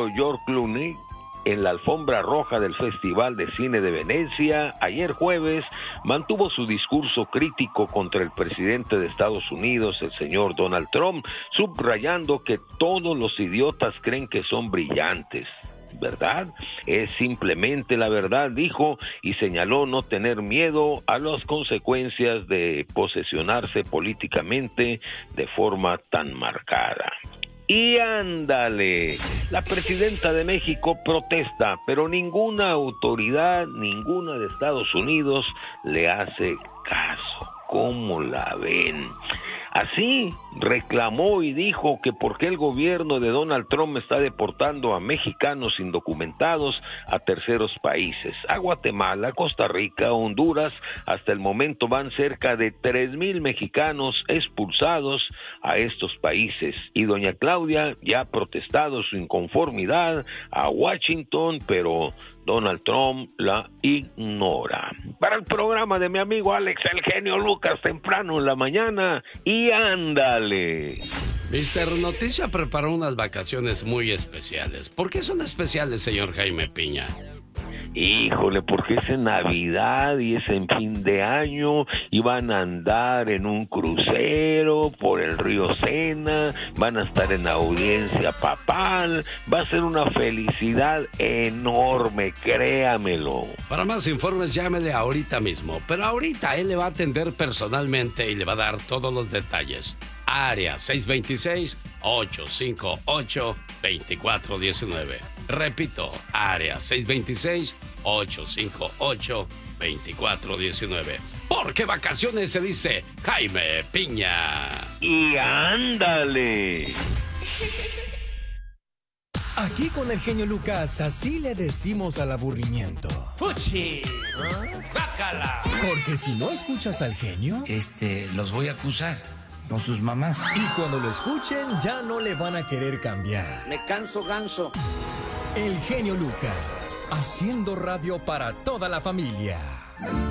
actor George Clooney, en la alfombra roja del Festival de Cine de Venecia, ayer jueves, mantuvo su discurso crítico contra el presidente de Estados Unidos, el señor Donald Trump, subrayando que todos los idiotas creen que son brillantes. ¿Verdad? Es simplemente la verdad, dijo, y señaló no tener miedo a las consecuencias de posesionarse políticamente de forma tan marcada. Y ándale, la presidenta de México protesta, pero ninguna autoridad, ninguna de Estados Unidos le hace caso. ¿Cómo la ven? Así reclamó y dijo que por qué el gobierno de Donald Trump está deportando a mexicanos indocumentados a terceros países, a Guatemala, Costa Rica, Honduras. Hasta el momento van cerca de 3,000 mexicanos expulsados a estos países, y doña Claudia ya ha protestado su inconformidad a Washington, pero Donald Trump la ignora. Para el programa de mi amigo Alex El Genio Lucas, temprano en la mañana, y ándale. Mister Noticia preparó unas vacaciones muy especiales. ¿Por qué son especiales, señor Jaime Piña? Híjole, porque es en Navidad y es en fin de año y van a andar en un crucero por el río Sena, van a estar en audiencia papal, va a ser una felicidad enorme, créamelo. Para más informes llámele ahorita mismo, pero ahorita él le va a atender personalmente y le va a dar todos los detalles. Área 626-858-2419. Repito, área 626-858-2419. Porque vacaciones se dice Jaime Piña. Y ándale. Aquí con el genio Lucas, así le decimos al aburrimiento. ¡Fuchi! ¡Bácala! Porque si no escuchas al genio, los voy a acusar con sus mamás. Y cuando lo escuchen, ya no le van a querer cambiar. Me canso ganso. El genio Lucas, haciendo radio para toda la familia.